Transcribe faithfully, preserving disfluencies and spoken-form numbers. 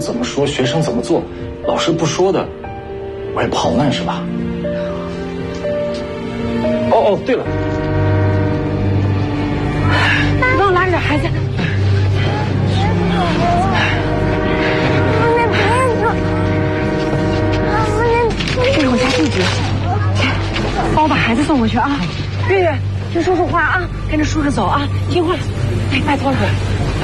怎么说，学生怎么做，老师不说的，我也不好问，是吧？哦哦，对了， 你帮我拉着点孩子。这是我家地址，帮我把孩子送过去啊！月月，听叔叔话啊，跟着叔叔走啊，听话，哎，拜托了。